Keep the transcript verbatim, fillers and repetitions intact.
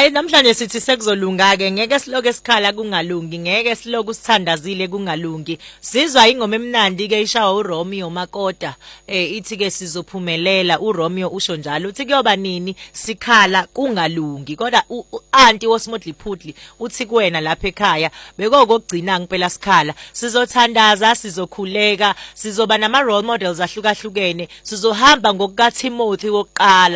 Hayi namhlanje sithi sekuzolunga ke ngeke siloke esikhala kungalungi ngeke siloke sithandazile kungalungi sizwa ingoma emnandi ke ishawa uRomeo Makota eh ithi ke sizophumelela uRomeo usho njalo uthi kuyoba nini sikhala kungalungi kodwa aunty woSmodli Phudli uthi kuwena lapha ekhaya bekokugcina ngempela sikhala sizothandaza sizokhuleka sizoba nama role models ahlukahlukene sizohamba ngokuka Timothy wokuqala